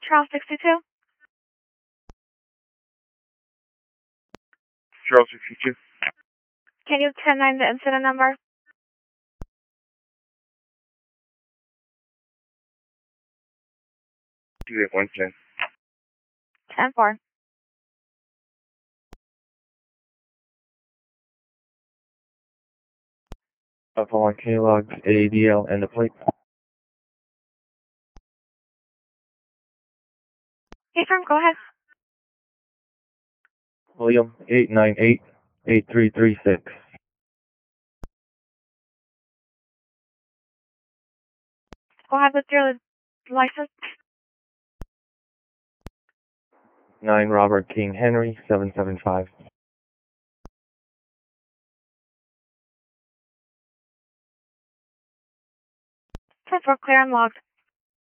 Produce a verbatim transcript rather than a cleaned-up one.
Charles sixty-two. Charles sixty-two. Can you ten nine the incident number? two eight one ten. ten four. Alpha one K logs A D L and the plate. Hey, firm, go ahead. William eight nine eight eight three three six. Go ahead with your license. nine Robert King Henry seven seven five. ten four, clear and logged.